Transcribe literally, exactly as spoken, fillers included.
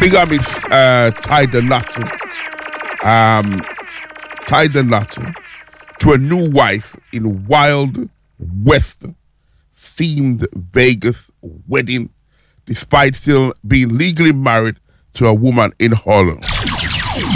Big up is uh, Ty Donato. Um, Ty Donato to a new wife in Wild West themed Vegas wedding, despite still being legally married to a woman in Harlem.